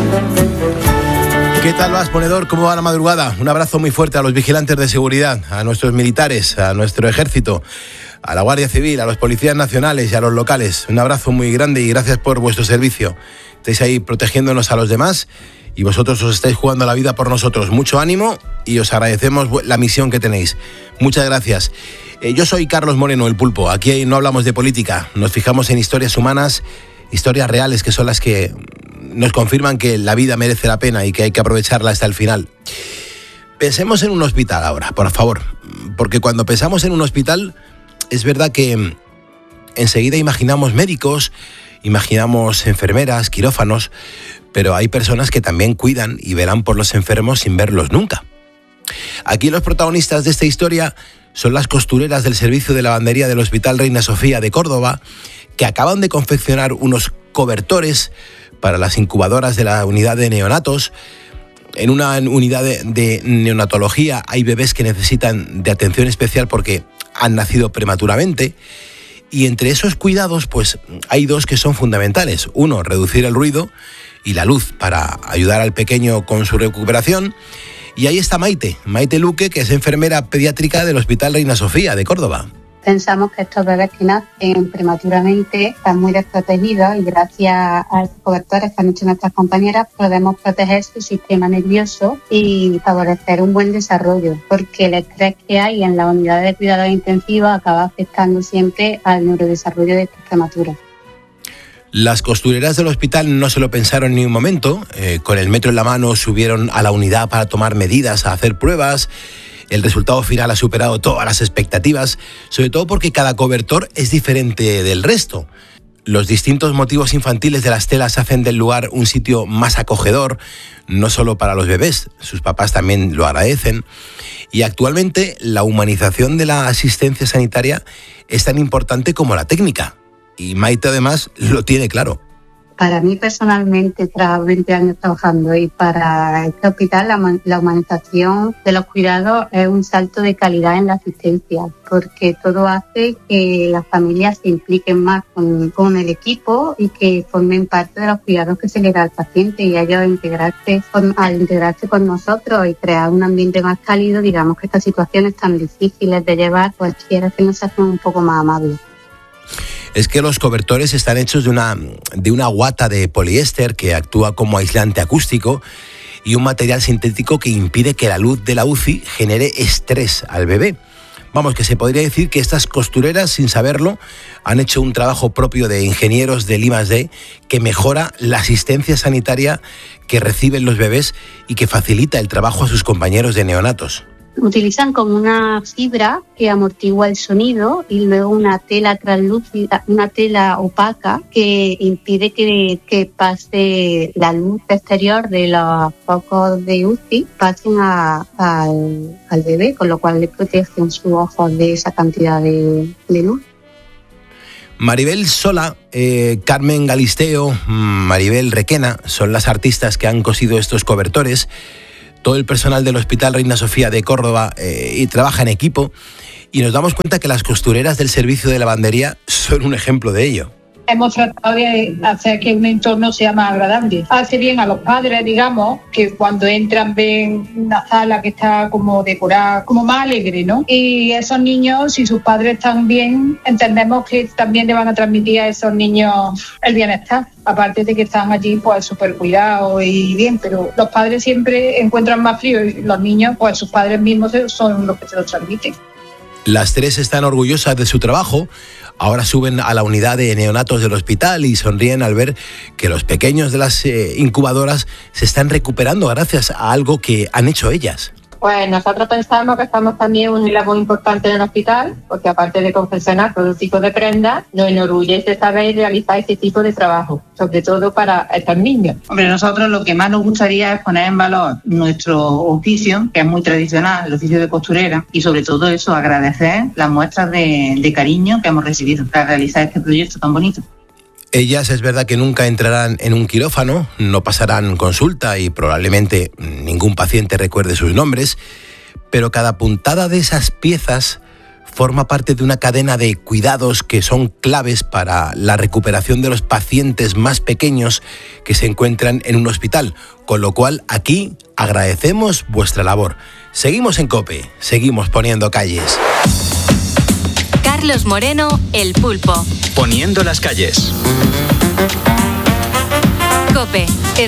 ¿Qué tal vas, ponedor? ¿Cómo va la madrugada? Un abrazo muy fuerte a los vigilantes de seguridad, a nuestros militares, a nuestro ejército, a la Guardia Civil, a los policías nacionales y a los locales. Un abrazo muy grande y gracias por vuestro servicio. Estáis ahí protegiéndonos a los demás y vosotros os estáis jugando la vida por nosotros. Mucho ánimo y os agradecemos la misión que tenéis. Muchas gracias. Yo soy Carlos Moreno, el Pulpo. Aquí no hablamos de política, nos fijamos en historias humanas, historias reales que son las que nos confirman que la vida merece la pena y que hay que aprovecharla hasta el final. Pensemos en un hospital ahora, por favor, porque cuando pensamos en un hospital es verdad que enseguida imaginamos médicos, imaginamos enfermeras, quirófanos, pero hay personas que también cuidan y velan por los enfermos sin verlos nunca. Aquí los protagonistas de esta historia son las costureras del servicio de lavandería del Hospital Reina Sofía de Córdoba, que acaban de confeccionar unos cobertores para las incubadoras de la unidad de neonatos. En una unidad de neonatología hay bebés que necesitan de atención especial porque han nacido prematuramente. Y entre esos cuidados, pues hay dos que son fundamentales. Uno, reducir el ruido y la luz para ayudar al pequeño con su recuperación. Y ahí está Maite Luque, que es enfermera pediátrica del Hospital Reina Sofía de Córdoba. Pensamos que estos bebés que nacen prematuramente están muy desprotegidos y gracias a estos cobertores que han hecho nuestras compañeras podemos proteger su sistema nervioso y favorecer un buen desarrollo, porque el estrés que hay en la unidad de cuidados intensivos acaba afectando siempre al neurodesarrollo de estos prematuros. Las costureras del hospital no se lo pensaron ni un momento. Con el metro en la mano subieron a la unidad para tomar medidas, a hacer pruebas. El resultado final ha superado todas las expectativas, sobre todo porque cada cobertor es diferente del resto. Los distintos motivos infantiles de las telas hacen del lugar un sitio más acogedor, no solo para los bebés, sus papás también lo agradecen. Y actualmente la humanización de la asistencia sanitaria es tan importante como la técnica. Y Maite además lo tiene claro. Para mí personalmente, tras 20 años trabajando y para este hospital, la humanización de los cuidados es un salto de calidad en la asistencia, porque todo hace que las familias se impliquen más con el equipo y que formen parte de los cuidados que se le da al paciente, y ellos al integrarse con nosotros y crear un ambiente más cálido, digamos que estas situaciones tan difíciles de llevar, pues quiere que nos hacen un poco más amables. Es que los cobertores están hechos de una guata de poliéster que actúa como aislante acústico y un material sintético que impide que la luz de la UCI genere estrés al bebé. Vamos, que se podría decir que estas costureras, sin saberlo, han hecho un trabajo propio de ingenieros del I+D que mejora la asistencia sanitaria que reciben los bebés y que facilita el trabajo a sus compañeros de neonatos. Utilizan como una fibra que amortigua el sonido y luego una tela translúcida, una tela opaca que impide que pase la luz exterior de los focos de UCI, pasen al bebé, con lo cual le protegen sus ojos de esa cantidad de luz. Maribel Sola, Carmen Galisteo, Maribel Requena son las artistas que han cosido estos cobertores. Todo el personal del Hospital Reina Sofía de Córdoba y trabaja en equipo, y nos damos cuenta que las costureras del servicio de lavandería son un ejemplo de ello. Hemos tratado de hacer que un entorno sea más agradable. Hace bien a los padres, digamos, que cuando entran ven una sala que está como decorada, como más alegre, ¿no? Y esos niños, si sus padres están bien, entendemos que también le van a transmitir a esos niños el bienestar. Aparte de que están allí pues súper cuidados y bien, pero los padres siempre encuentran más frío y los niños, pues sus padres mismos son los que se los transmiten. Las tres están orgullosas de su trabajo. Ahora suben a la unidad de neonatos del hospital y sonríen al ver que los pequeños de las incubadoras se están recuperando gracias a algo que han hecho ellas. Pues nosotros pensamos que estamos también un labor importante en el hospital, porque aparte de confeccionar todo tipo de prendas, nos enorgullece saber realizar este tipo de trabajo, sobre todo para estos niños. Hombre, nosotros lo que más nos gustaría es poner en valor nuestro oficio, que es muy tradicional, el oficio de costurera, y sobre todo eso, agradecer las muestras de cariño que hemos recibido para realizar este proyecto tan bonito. Ellas es verdad que nunca entrarán en un quirófano, no pasarán consulta y probablemente ningún paciente recuerde sus nombres, pero cada puntada de esas piezas forma parte de una cadena de cuidados que son claves para la recuperación de los pacientes más pequeños que se encuentran en un hospital, con lo cual aquí agradecemos vuestra labor. Seguimos en COPE, seguimos poniendo calles. Carlos Moreno, El Pulpo. Poniendo las calles. COPE,